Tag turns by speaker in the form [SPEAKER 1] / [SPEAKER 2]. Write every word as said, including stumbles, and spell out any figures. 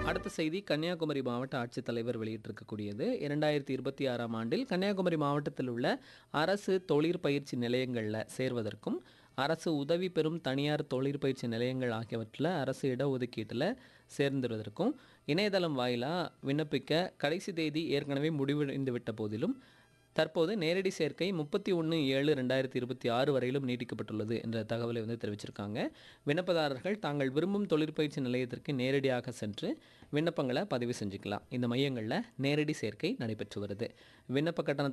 [SPEAKER 1] அடுத்த செய்தி கன்னியாகுமரி மாவட்ட ஆட்சித்தலைவர் வெளியிட்டிருக்கக்கூடியது. இரண்டாயிரத்தி இருபத்தி ஆறாம் ஆண்டில் கன்னியாகுமரி மாவட்டத்தில் உள்ள அரசு தொழிற்பயிற்சி நிலையங்களில் சேர்வதற்கும், அரசு உதவி பெறும் தனியார் தொழிற்பயிற்சி நிலையங்கள் ஆகியவற்றில் அரசு இடஒதுக்கீட்டில் சேர்ந்துவதற்கும் இணையதளம் வாயிலாக விண்ணப்பிக்க கடைசி தேதி ஏற்கனவே முடிவடைந்து விட்ட போதிலும், தற்போது நேரடி சேர்க்கை முப்பத்தி ஒன்று ஏழு ரெண்டாயிரத்தி இருபத்தி ஆறு வரையிலும் நீட்டிக்கப்பட்டுள்ளது என்ற தகவலை வந்து தெரிவிச்சிருக்காங்க. விண்ணப்பதாரர்கள் தாங்கள் விரும்பும் தொழிற்பயிற்சி நிலையத்திற்கு நேரடியாக சென்று விண்ணப்பங்களை பதிவு செஞ்சுக்கலாம். இந்த மையங்களில் நேரடி சேர்க்கை நடைபெற்று வருது. விண்ணப்ப கட்டணத்தை